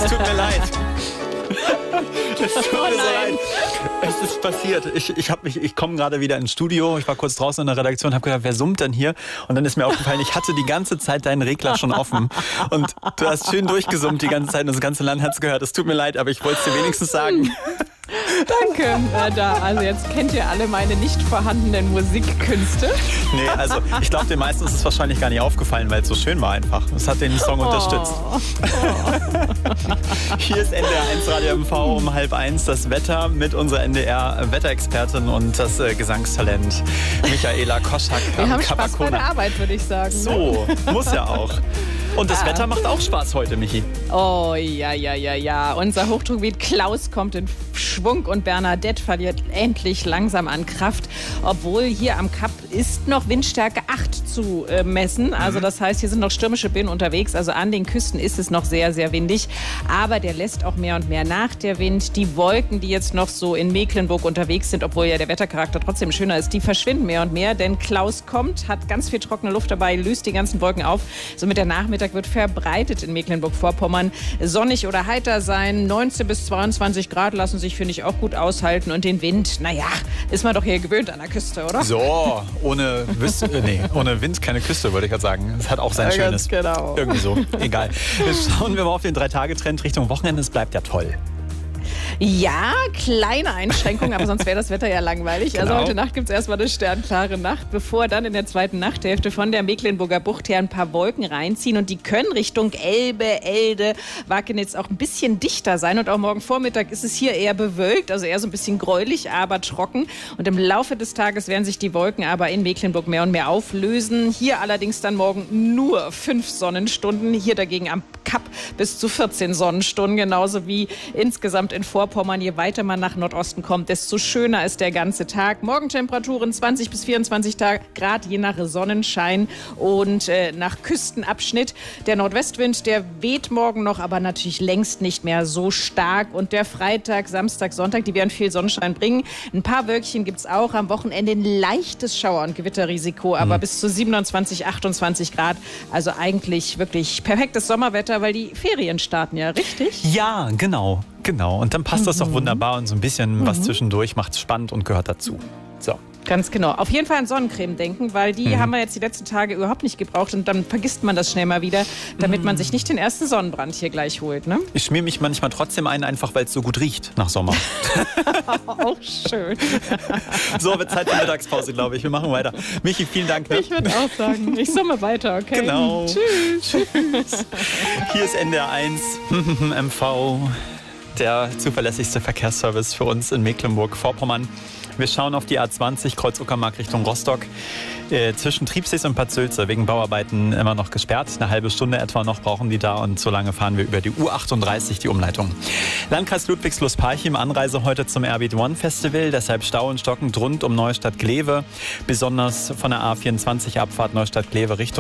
Es tut mir leid. Es tut mir so leid. Es ist passiert. Ich komme gerade wieder ins Studio. Ich war kurz draußen in der Redaktion und habe gedacht, wer summt denn hier? Und dann ist mir aufgefallen, ich hatte die ganze Zeit deinen Regler schon offen. Und du hast schön durchgesummt die ganze Zeit und das ganze Land hat es gehört. Es tut mir leid, aber ich wollte es dir wenigstens sagen. Danke. Also jetzt kennt ihr alle meine nicht vorhandenen Musikkünste. Nee, also ich glaube, den meisten ist es wahrscheinlich gar nicht aufgefallen, weil es so schön war einfach. Es hat den Song unterstützt. Hier ist NDR 1 Radio MV um 12:30 das Wetter mit unserer NDR-Wetterexpertin und das Gesangstalent Michaela Koschak. Wir haben Spaß bei der Arbeit, würde ich sagen. So, muss ja auch. Und das Wetter macht auch Spaß heute, Michi. Oh, ja. Unser Hochdruckgebiet Klaus kommt in Schwung und Bernadette verliert endlich langsam an Kraft. Obwohl hier am Kap ist noch Windstärke 8 zu messen. Also das heißt, hier sind noch stürmische Böen unterwegs. Also an den Küsten ist es noch sehr, sehr windig. Aber der lässt auch mehr und mehr nach, der Wind. Die Wolken, die jetzt noch so in Mecklenburg unterwegs sind, obwohl ja der Wettercharakter trotzdem schöner ist, die verschwinden mehr und mehr. Denn Klaus kommt, hat ganz viel trockene Luft dabei, löst die ganzen Wolken auf. Somit der Nachmittag wird verbreitet in Mecklenburg-Vorpommern sonnig oder heiter sein. 19 bis 22 Grad lassen sich, finde ich, auch gut aushalten. Und den Wind, naja, ist man doch hier gewöhnt an der Küste, oder? So, ohne Wind keine Küste, würde ich gerade sagen. Das hat auch sein Schönes. Ganz genau. Irgendwie so, egal. Schauen wir mal auf den 3-Tage-Trend Richtung Wochenende. Es bleibt ja toll. Ja, kleine Einschränkungen, aber sonst wäre das Wetter ja langweilig. Genau. Also heute Nacht gibt es erstmal eine sternklare Nacht, bevor dann in der zweiten Nachthälfte von der Mecklenburger Bucht her ein paar Wolken reinziehen. Und die können Richtung Elbe, Elde, Wakenitz auch ein bisschen dichter sein. Und auch morgen Vormittag ist es hier eher bewölkt, also eher so ein bisschen gräulich, aber trocken. Und im Laufe des Tages werden sich die Wolken aber in Mecklenburg mehr und mehr auflösen. Hier allerdings dann morgen nur 5 Sonnenstunden. Hier dagegen am Kap bis zu 14 Sonnenstunden, genauso wie insgesamt in Vorpommern. Je weiter man nach Nordosten kommt, desto schöner ist der ganze Tag. Morgentemperaturen 20 bis 24 Grad, je nach Sonnenschein und nach Küstenabschnitt. Der Nordwestwind, der weht morgen noch, aber natürlich längst nicht mehr so stark. Und der Freitag, Samstag, Sonntag, die werden viel Sonnenschein bringen. Ein paar Wölkchen gibt es auch. Am Wochenende ein leichtes Schauer- und Gewitterrisiko, aber bis zu 27, 28 Grad. Also eigentlich wirklich perfektes Sommerwetter, weil die Ferien starten ja, richtig? Ja, genau. Und dann passt das doch wunderbar und so ein bisschen was zwischendurch macht es spannend und gehört dazu. So. Ganz genau. Auf jeden Fall an Sonnencreme denken, weil die haben wir jetzt die letzten Tage überhaupt nicht gebraucht und dann vergisst man das schnell mal wieder, damit man sich nicht den ersten Sonnenbrand hier gleich holt. Ne? Ich schmier mich manchmal trotzdem ein, einfach weil es so gut riecht nach Sommer. Auch schön. So, wird Zeit für Mittagspause, glaube ich. Wir machen weiter. Michi, vielen Dank. Ne? Ich würde auch sagen, ich summe weiter, okay? Genau. Tschüss. Hier ist NDR 1 MV, der zuverlässigste Verkehrsservice für uns in Mecklenburg-Vorpommern. Wir schauen auf die A20 Kreuz-Uckermark Richtung Rostock. Zwischen Triebsees und Bad Sülze wegen Bauarbeiten immer noch gesperrt. Eine halbe Stunde etwa noch brauchen die da und so lange fahren wir über die U38, die Umleitung. Landkreis Ludwigslust-Parchim, Anreise heute zum RBD One Festival, deshalb Stau und stockend rund um Neustadt-Glewe. Besonders von der A24 Abfahrt Neustadt-Glewe Richtung